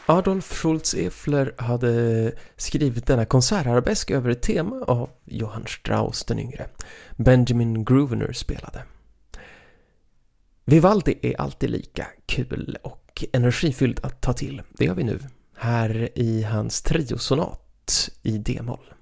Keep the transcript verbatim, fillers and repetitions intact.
Adolf Schultz-Effler hade skrivit denna konsertarabesque över ett tema av Johann Strauss den yngre. Benjamin Grosvenor spelade. Vivaldi är alltid lika kul och energifylld att ta till. Det gör vi nu här i hans triosonat i D-moll.